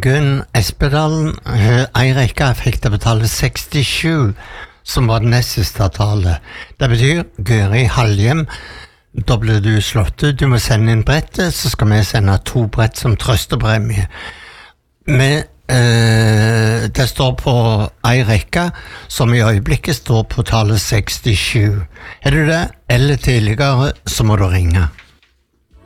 Gunn Espedalen, Eirekka fikk det betale 67, som var den nest siste tallet. Det betyr, Gøri Halhjem, da ble du slått ut, du må sende inn brettet, så skal vi sende 2 brett som trøstepremie. Det står på Eirekka, som i øyeblikket står på tallet 67. Er du det, eller tidligere, så må du ringe.